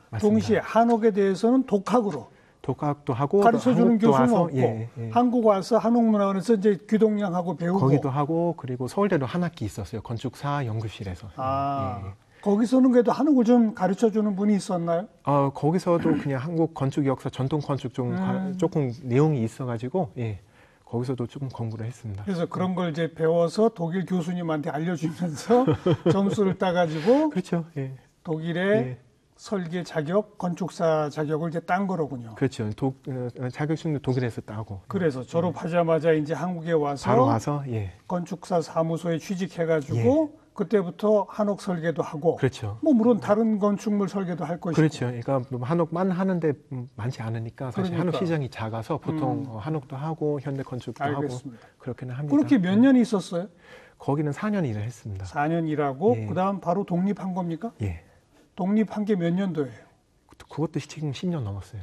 맞습니다. 동시에 한옥에 대해서는 독학으로 독학도 하고 가르쳐주는 교수는 와서, 없고 예. 한국 와서 한옥문화원에서 이제 귀동냥하고 배우고 거기도 하고 그리고 서울대도 한 학기 있었어요. 건축사 연구실에서. 예. 거기서는 그래도 한옥을 좀 가르쳐주는 분이 있었나요? 거기서도 그냥 한국 건축 역사, 전통 건축 조금 내용이 있어가지고 거기서도 조금 공부를 했습니다. 그래서 그런 걸 이제 배워서 독일 교수님한테 알려주면서 점수를 따가지고 그렇죠. 예. 독일의 설계 자격, 건축사 자격을 이제 딴 거로군요. 그렇죠. 자격증도 독일에서 따고. 그래서 졸업하자마자 이제 한국에 와서 바로 와서 건축사 사무소에 취직해가지고 그때부터 한옥 설계도 하고. 그렇죠. 뭐 물론 다른 건축물 설계도 할 것이고. 그렇죠. 그러니까 한옥만 하는데 많지 않으니까 사실 그러니까. 한옥 시장이 작아서 보통 한옥도 하고 현대 건축도 알겠습니다. 하고 그렇게는 합니다. 그렇게 몇 년 있었어요? 거기는 4년 일을 했습니다. 4년 일하고 그다음 바로 독립한 겁니까? 예. 독립한 게 몇 년도예요? 그것도 지금 10년 넘었어요.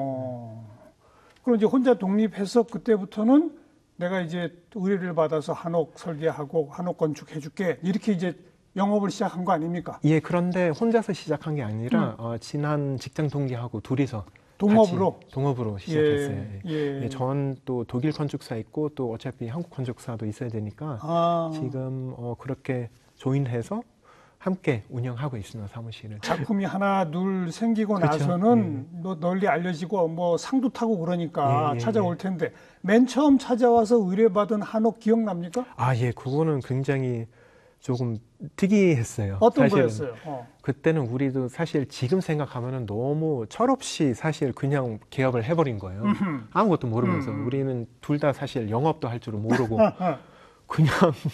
그럼 이제 혼자 독립해서 그때부터는 내가 이제 의뢰를 받아서 한옥 설계하고 한옥 건축해줄게 이렇게 이제 영업을 시작한 거 아닙니까? 예, 그런데 혼자서 시작한 게 아니라 친한 직장 동기하고 둘이서 동업으로 시작했어요. 예. 전 또 독일 건축사 있고 또 어차피 한국 건축사도 있어야 되니까 지금 그렇게 조인해서 함께 운영하고 있습니다, 사무실을. 작품이 하나 둘 생기고 그렇죠? 나서는 널리 알려지고 뭐 상도 타고 그러니까 찾아올 텐데 맨 처음 찾아와서 의뢰받은 한옥 기억납니까? 예, 그거는 굉장히 조금 특이했어요. 어떤 거였어요? 그때는 우리도 사실 지금 생각하면은 너무 철없이 사실 그냥 개업을 해버린 거예요. 아무것도 모르면서 우리는 둘 다 사실 영업도 할 줄은 모르고 그냥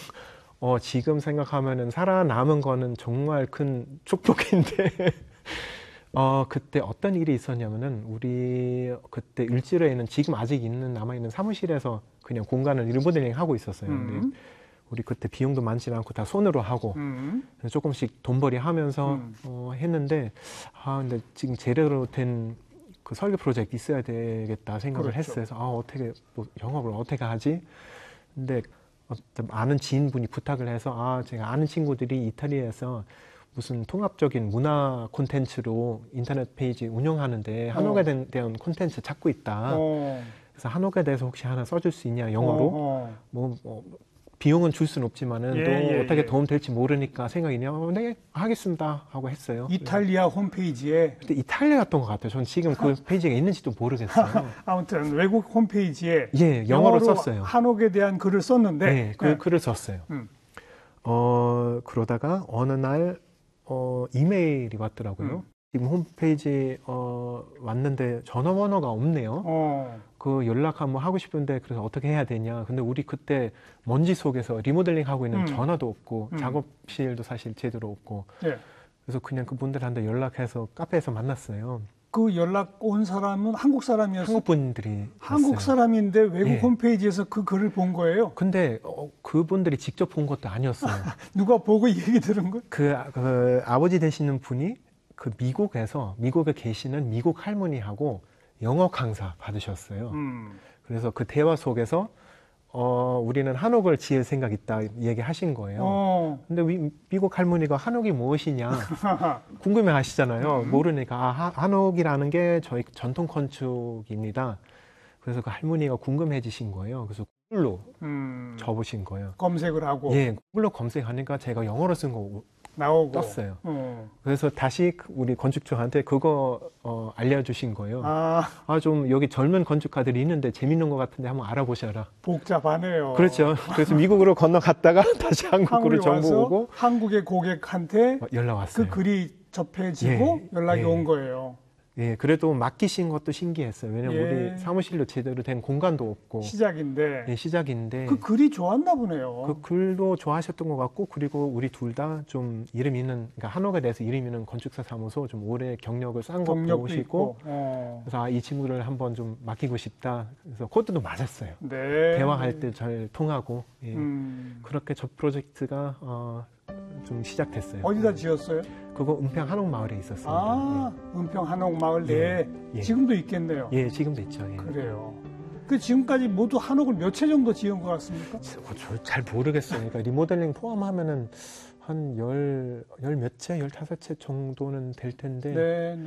지금 생각하면은 살아남은 거는 정말 큰 축복인데 그때 어떤 일이 있었냐면은 우리 그때 일지로에는 지금 아직 남아있는 사무실에서 그냥 공간을 리모델링 하고 있었어요. 근데 우리 그때 비용도 많지 않고 다 손으로 하고 조금씩 돈벌이 하면서 했는데 근데 지금 제대로 된 그 설계 프로젝트 있어야 되겠다 생각을 했어요. 그래서 어떻게 뭐 영업을 어떻게 하지? 근데 아는 지인분이 부탁을 해서 제가 아는 친구들이 이탈리아에서 무슨 통합적인 문화 콘텐츠로 인터넷 페이지 운영하는데 한옥에 대한 콘텐츠 찾고 있다. 그래서 한옥에 대해서 혹시 하나 써줄 수 있냐 영어로 뭐 비용은 줄 수는 없지만은 또 어떻게 도움 될지 모르니까 생각이냐 네 하겠습니다 하고 했어요. 이탈리아 홈페이지에 그때 이탈리아였던 것 같아요. 전 지금 그 페이지가 있는지도 모르겠어요. 아무튼 외국 홈페이지에 영어로 썼어요. 한옥에 대한 글을 썼는데 그 글을 썼어요. 그러다가 어느 날 이메일이 왔더라고요. 지금 홈페이지 왔는데 전화번호가 없네요. 그 연락 한번 하고 싶은데 그래서 어떻게 해야 되냐. 근데 우리 그때 먼지 속에서 리모델링 하고 있는 전화도 없고 작업실도 사실 제대로 없고 그래서 그냥 그분들한테 연락해서 카페에서 만났어요. 그 연락 온 사람은 한국 사람이었어요? 한국 분들이 한국 사람인데 외국 홈페이지에서 그 글을 본 거예요? 근데 그분들이 직접 본 것도 아니었어요. 누가 보고 얘기 들은 거예요? 그 아버지 되시는 분이 그 미국에 계시는 미국 할머니하고 영어 강사 받으셨어요. 그래서 그 대화 속에서 우리는 한옥을 지을 생각 있다 얘기하신 거예요. 근데 미국 할머니가 한옥이 무엇이냐 궁금해 하시잖아요. 모르니까 한옥이라는 게 저희 전통 건축입니다. 그래서 그 할머니가 궁금해지신 거예요. 그래서 구글로 접으신 거예요. 검색을 하고. 구글로 검색하니까 제가 영어로 쓴 거 나오고 떴어요. 그래서 다시 우리 건축주한테 그거 알려주신 거예요. 좀 여기 젊은 건축가들이 있는데 재밌는 것 같은데 한번 알아보셔라. 복잡하네요. 그렇죠. 그래서 미국으로 건너갔다가 다시 한국으로 정보 오고 한국의 고객한테 연락 왔어요. 그 글이 접해지고 연락이 온 거예요. 그래도 맡기신 것도 신기했어요. 왜냐면 우리 사무실로 제대로 된 공간도 없고 시작인데 그 글이 좋았나 보네요. 그 글도 좋아하셨던 것 같고 그리고 우리 둘 다 좀 이름 있는 그러니까 한옥에 대해서 이름 있는 건축사 사무소 좀 오래 경력을 쌓은 거 보시고 그래서 이 친구를 한번 좀 맡기고 싶다. 그래서 코드도 맞았어요. 대화할 때 잘 통하고 그렇게 저 프로젝트가 좀 시작됐어요. 어디다 지었어요? 그거 은평 한옥마을에 있었습니다. 은평 한옥마을 내에 지금도 있겠네요. 지금도 있죠. 그래요. 그 지금까지 모두 한옥을 몇 채 정도 지은 것 같습니까? 잘 모르겠어요. 그러니까 리모델링 포함하면은 한 열 몇 채, 15채 정도는 될 텐데.